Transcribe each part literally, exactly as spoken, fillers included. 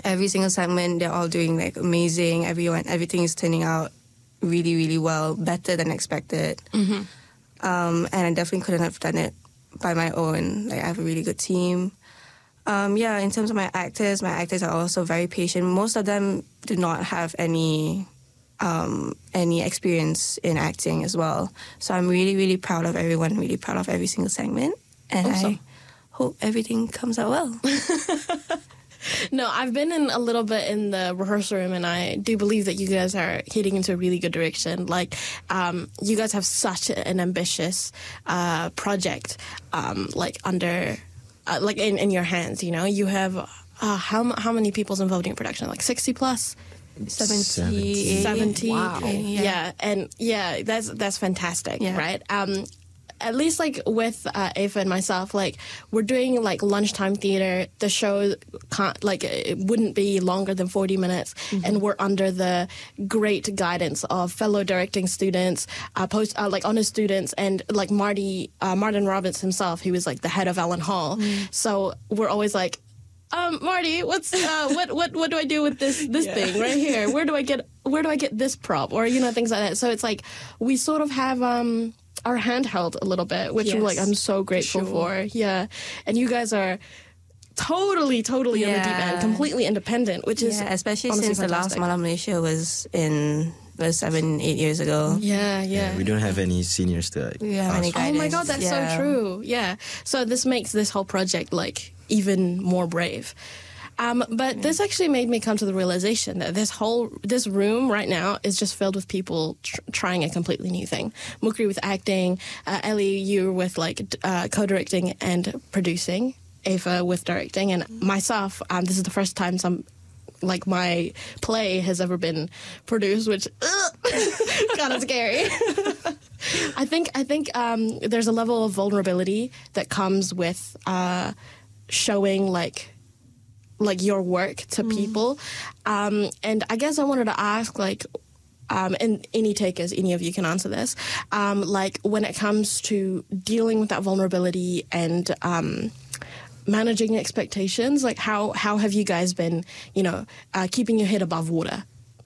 every single segment, they're all doing like amazing. Everyone, everything is turning out really, really well, better than expected. Mm-hmm. Um, and I definitely couldn't have done it by my own. Like, I have a really good team. Um, yeah, in terms of my actors, my actors are also very patient. Most of them do not have any um, any experience in acting as well. So I'm really, really proud of everyone, really proud of every single segment. And awesome. I hope everything comes out well. No, I've been in a little bit in the rehearsal room, and I do believe that you guys are heading into a really good direction. Like, um, you guys have such an ambitious uh, project, um, like under, uh, like in, in your hands. You know, you have uh, how how many people's involved in your production? Like sixty plus. seventy. seventy. Wow. Yeah. yeah, and yeah, that's that's fantastic, yeah. right? Um, at least like with uh, Ava and myself, like we're doing like lunchtime theater. The show can't like it wouldn't be longer than forty minutes, mm-hmm. and we're under the great guidance of fellow directing students, uh, post uh, like honor students, and like Marty uh, Martin Roberts himself, who was like the head of Allen Hall. Mm. So we're always like, um, Marty, what's uh, what what what do I do with this this yeah. thing right here? Where do I get where do I get this prop, or you know, things like that. So it's like we sort of have um. our handheld a little bit, which yes, like I'm so grateful for, sure. for. Yeah, and you guys are totally, totally yeah. in the deep end, completely independent, which is yeah, especially since fantastic. The last Malam Malaysia was in was seven, eight years ago. Yeah, yeah. yeah we don't have any seniors to. Like, we have any oh my god, that's yeah. so true. Yeah, so this makes this whole project like even more brave. Um, but this actually made me come to the realization that this whole, this room right now is just filled with people tr- trying a completely new thing. Mukri with acting, uh, Ellie, you with like uh, co-directing and producing, Ava with directing, and myself, um, this is the first time some, like my play has ever been produced, which, kind of scary. I think, I think um, there's a level of vulnerability that comes with uh, showing like, like your work to mm. people. Um, and I guess I wanted to ask, like, um, and any takers, any of you can answer this, um, like when it comes to dealing with that vulnerability and um, managing expectations, like how, how have you guys been, you know, uh, keeping your head above water?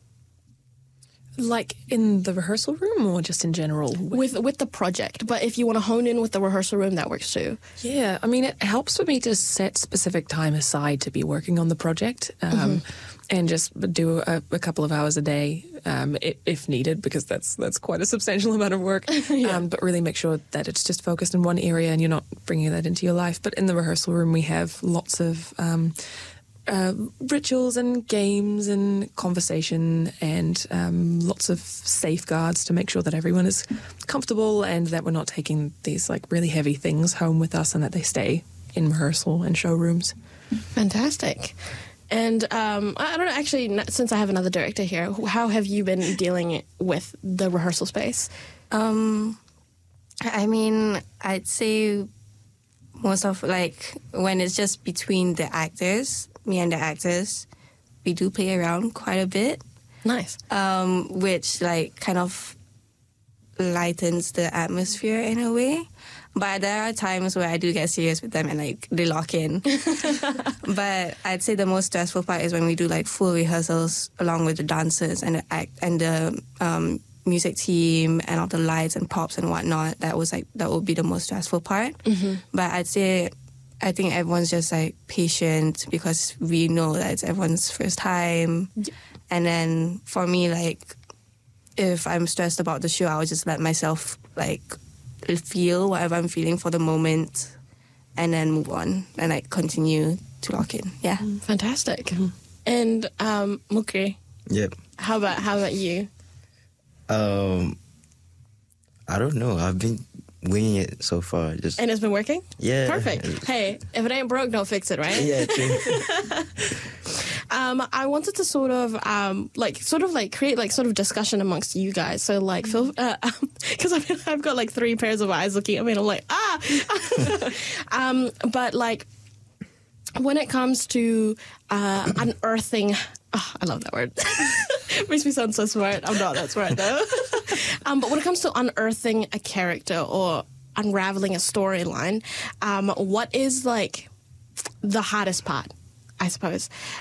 Like in the rehearsal room or just in general? With with the project. But if you want to hone in with the rehearsal room, that works too. Yeah, I mean, it helps for me to set specific time aside to be working on the project um, mm-hmm. and just do a, a couple of hours a day um, if needed, because that's that's quite a substantial amount of work. yeah. um, but really make sure that it's just focused in one area and you're not bringing that into your life. But in the rehearsal room, we have lots of Um, Uh, rituals and games and conversation and um, lots of safeguards to make sure that everyone is comfortable and that we're not taking these like really heavy things home with us and that they stay in rehearsal and showrooms. Fantastic. And um, I don't know, actually, since I have another director here, how have you been dealing with the rehearsal space? Um, I mean, I'd say most of like when it's just between the actors, me and the actors, we do play around quite a bit. Nice. Um, which like kind of lightens the atmosphere in a way. But there are times where I do get serious with them and like they lock in. But I'd say the most stressful part is when we do like full rehearsals along with the dancers and the act and the um, music team and all the lights and props and whatnot. That was like that would be the most stressful part. Mm-hmm. But I'd say I think everyone's just like patient because we know that it's everyone's first time. Yeah. And then for me, like if I'm stressed about the show, I'll just let myself like feel whatever I'm feeling for the moment and then move on and like continue to lock in. Yeah. Mm, fantastic. Mm-hmm. And um, Mukri. Yep. How about how about you? Um, I don't know. I've been winging it so far. Just and it's been working? Yeah. Perfect. Hey, if it ain't broke, don't fix it, right? Yeah, true. um, I wanted to sort of, um, like, sort of like create like sort of discussion amongst you guys. So like, feel, uh, because I've, I've got like three pairs of eyes looking at me and I'm like, ah! um, but like, when it comes to uh, unearthing, oh, I love that word. Makes me sound so smart. I'm not that smart though. um, but when it comes to unearthing a character or unraveling a storyline, um, what is like the hardest part, I suppose?